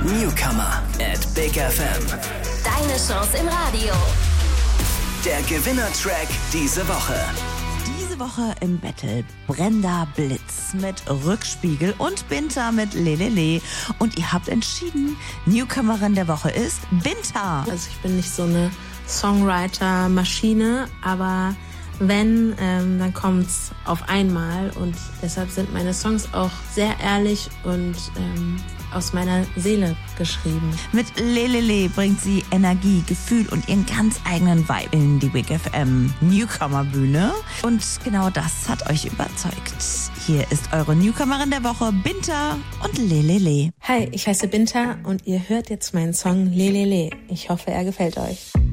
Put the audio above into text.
Newcomer at Big FM. Deine Chance im Radio. Der Gewinnertrack diese Woche. Diese Woche im Battle Brenda Blitz mit Rückspiegel und Binta mit Lelele. Und ihr habt entschieden, Newcomerin der Woche ist Binta. Also ich bin nicht so eine Songwriter-Maschine, aber wenn, dann kommt's auf einmal. Und deshalb sind meine Songs auch sehr ehrlich und aus meiner Seele geschrieben. Mit Lelele bringt sie Energie, Gefühl und ihren ganz eigenen Vibe in die Big FM Newcomer-Bühne. Und genau das hat euch überzeugt. Hier ist eure Newcomerin der Woche, Binta und Lelele. Hi, ich heiße Binta und ihr hört jetzt meinen Song Lelele. Ich hoffe, er gefällt euch.